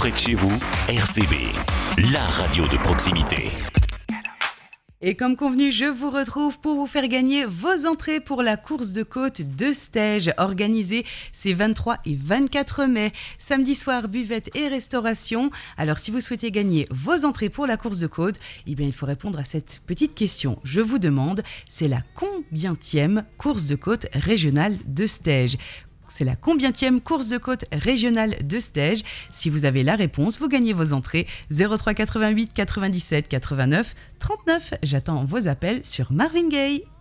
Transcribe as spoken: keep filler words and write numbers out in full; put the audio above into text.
près de chez vous, R C B, la radio de proximité. Et comme convenu, je vous retrouve pour vous faire gagner vos entrées pour la course de côte de Stèges, organisée ces vingt-trois et vingt-quatre mai. Samedi soir, buvette et restauration. Alors, si vous souhaitez gagner vos entrées pour la course de côte, eh bien, il faut répondre à cette petite question. Je vous demande, c'est la combientième course de côte régionale de Stèges ? C'est la combientième course de côte régionale de Stèges? Si vous avez la réponse, vous gagnez vos entrées. zéro trois quatre-vingt-huit quatre-vingt-dix-sept quatre-vingt-neuf trente-neuf. J'attends vos appels sur Marvin Gaye.